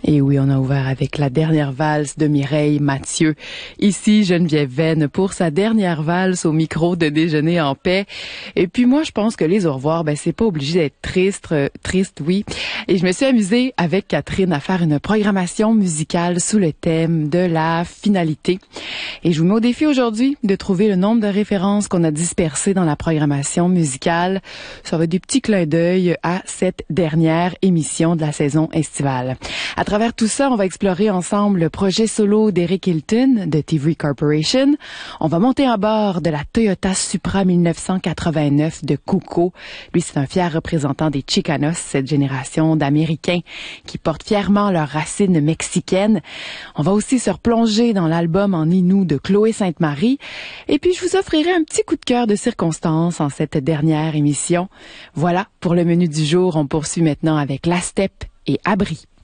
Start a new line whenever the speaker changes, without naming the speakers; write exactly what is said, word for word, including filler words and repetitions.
Et oui, on a ouvert avec la dernière valse de Mireille Mathieu. Ici, Geneviève Venn pour sa dernière valse au micro de Déjeuner en paix. Et puis moi, je pense que les au revoir, ben c'est pas obligé d'être triste, euh, triste, oui. Et je me suis amusée avec Catherine à faire une programmation musicale sous le thème de la finalité. Et je vous mets au défi aujourd'hui de trouver le nombre de références qu'on a dispersées dans la programmation musicale. Ça va être des petits clins d'œil à cette dernière émission de la saison estivale. À travers tout ça, on va explorer ensemble le projet solo d'Eric Hilton de T V Corporation. On va monter à bord de la Toyota Supra dix-neuf cent quatre-vingt-neuf de Kuko. Lui, c'est un fier représentant des Chicanos, cette génération d'Américains qui portent fièrement leurs racines mexicaines. On va aussi se replonger dans l'album En Inou de Chloé Sainte-Marie. Et puis, je vous offrirai un petit coup de cœur de circonstance en cette dernière émission. Voilà, pour le menu du jour, on poursuit maintenant avec La Steppe et Abri.